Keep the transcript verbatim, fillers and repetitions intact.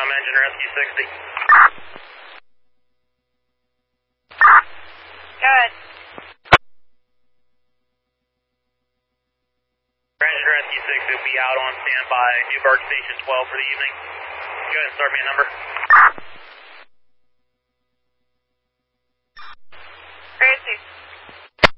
Um, engine rescue sixty. Good. Engine rescue sixty will be out on standby, Newburgh Station twelve for the evening. Go ahead and start me a number.